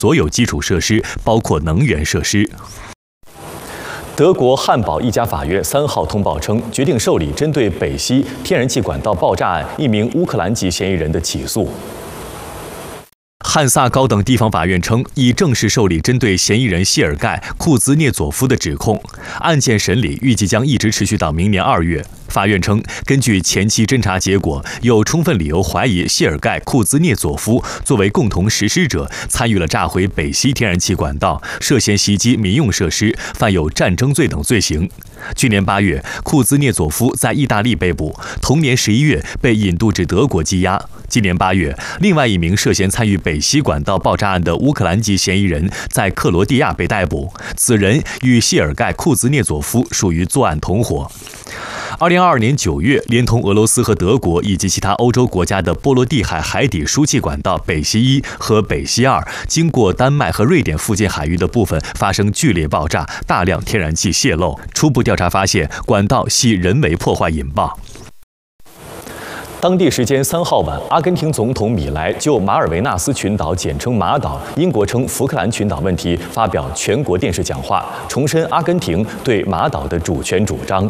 所有基础设施，包括能源设施。德国汉堡一家法院3号通报称，决定受理针对北溪天然气管道爆炸案一名乌克兰籍嫌疑人的起诉。汉萨高等地方法院称，已正式受理针对嫌疑人谢尔盖·库兹涅佐夫的指控，案件审理预计将一直持续到明年2月。法院称，根据前期侦查结果，有充分理由怀疑谢尔盖·库兹涅佐夫作为共同实施者，参与了炸毁北溪天然气管道，涉嫌袭击民用设施，犯有战争罪等罪行。去年8月，库兹涅佐夫在意大利被捕，同年11月被引渡至德国羁押。今年8月，另外一名涉嫌参与北溪管道爆炸案的乌克兰籍嫌疑人在克罗地亚被逮捕，此人与谢尔盖·库兹涅佐夫属于作案同伙。2022年9月，连同俄罗斯和德国以及其他欧洲国家的波罗的海海底输气管道北溪1和北溪2，经过丹麦和瑞典附近海域的部分发生剧烈爆炸，大量天然气泄漏。初步调查发现，管道系人为破坏引爆。当地时间3号晚，阿根廷总统米莱就马尔维纳斯群岛（简称马岛）、英国称福克兰群岛问题发表全国电视讲话，重申阿根廷对马岛的主权主张。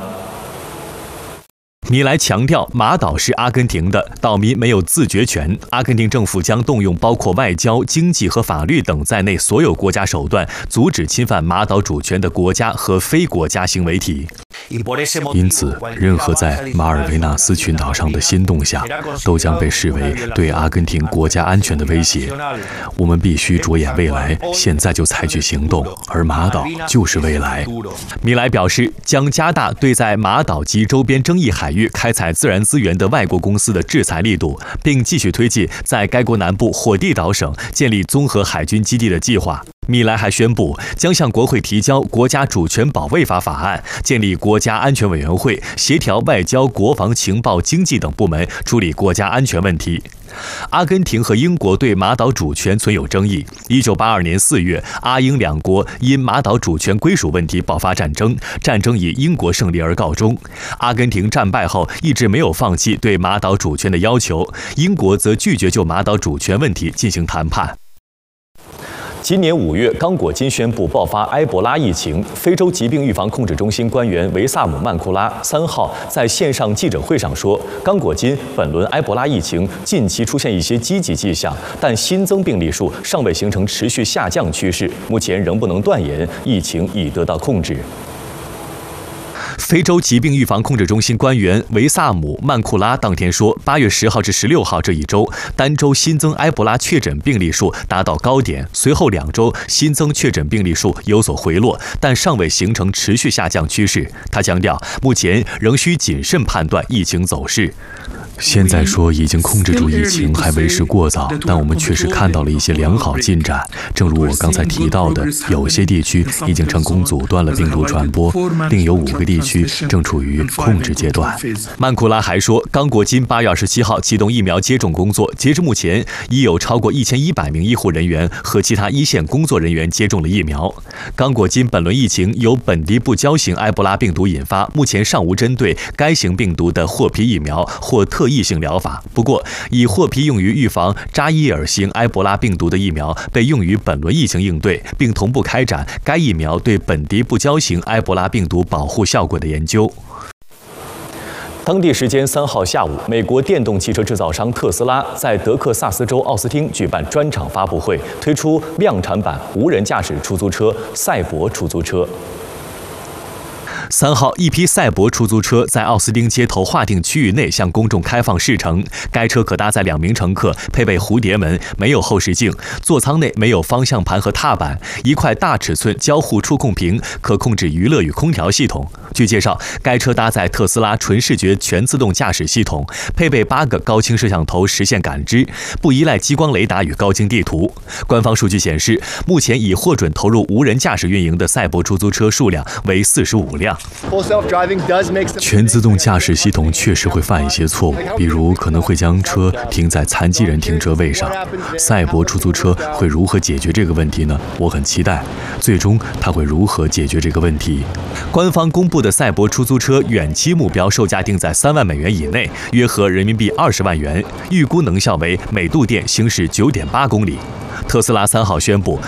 米莱强调，马岛是阿根廷的，岛民没有自决权。阿根廷政府将动用包括外交、经济和法律等在内所有国家手段，阻止侵犯马岛主权的国家和非国家行为体。因此，任何在马尔维纳斯群岛上的新动向，都将被视为对阿根廷国家安全的威胁。我们必须着眼未来，现在就采取行动，而马岛就是未来。米莱表示，将加大对在马岛及周边争议海域开采自然资源的外国公司的制裁力度，并继续推进在该国南部火地岛省建立综合海军基地的计划。米莱还宣布，将向国会提交国家主权保卫法法案，建立国家安全委员会，协调外交、国防、情报、经济等部门处理国家安全问题。阿根廷和英国对马岛主权存有争议。1982年4月，阿英两国因马岛主权归属问题爆发战争，战争以英国胜利而告终。阿根廷战败后一直没有放弃对马岛主权的要求，英国则拒绝就马岛主权问题进行谈判。今年5月，刚果金宣布爆发埃博拉疫情。非洲疾病预防控制中心官员维萨姆·曼库拉3号在线上记者会上说，刚果金本轮埃博拉疫情近期出现一些积极迹象，但新增病例数尚未形成持续下降趋势，目前仍不能断言疫情已得到控制。非洲疾病预防控制中心官员维萨姆·曼库拉当天说，8月10号至16号这一周，单周新增埃博拉确诊病例数达到高点，随后2周新增确诊病例数有所回落，但尚未形成持续下降趋势。他强调，目前仍需谨慎判断疫情走势。现在说已经控制住疫情还为时过早，但我们确实看到了一些良好进展。正如我刚才提到的，有些地区已经成功阻断了病毒传播，另有5个地区正处于控制阶段。曼库拉还说，刚果金8月27号启动疫苗接种工作，截至目前已有超过1100名医护人员和其他一线工作人员接种了疫苗。刚果金本轮疫情由本地不交型埃博拉病毒引发，目前尚无针对该型病毒的获批疫苗或特异性疗法。不过，已获批用于预防扎伊尔型埃博拉病毒的疫苗被用于本轮疫情应对，并同步开展该疫苗对本地不交型埃博拉病毒保护效果的研究。当地时间3号下午，美国电动汽车制造商特斯拉在德克萨斯州奥斯汀举办专场发布会，推出量产版无人驾驶出租车赛博出租车。3号，一批赛博出租车在奥斯汀街头划定区域内向公众开放试乘。该车可搭载2名乘客，配备蝴蝶门，没有后视镜，座舱内没有方向盘和踏板，一块大尺寸交互触控屏，可控制娱乐与空调系统。据介绍，该车搭载特斯拉纯视觉全自动驾驶系统，配备8个高清摄像头实现感知，不依赖激光雷达与高精地图。官方数据显示，目前已获准投入无人驾驶运营的赛博出租车数量为45辆。全自动驾驶系统确实会犯一些错误，比如可能会将车停在残疾人停车位上。赛博出租车会如何解决这个问题呢？我很期待，最终它会如何解决这个问题？官方公布的赛博出租车远期目标售价定在3万美元以内，约合人民币20万元，预估能效为每度电行驶9.8公里。特斯拉3号宣布，